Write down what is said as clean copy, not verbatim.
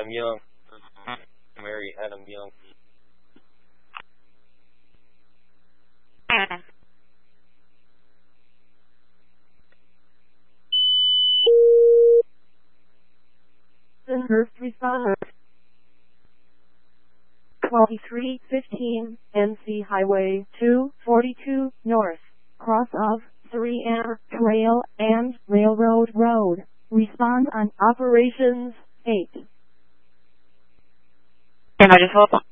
Adam Young. Mary Adam Young. Sandhurst responder. 2315 NC Highway 242 North, cross of 3R Trail and Railroad Road. Respond on Operations 8. Can I just hold on?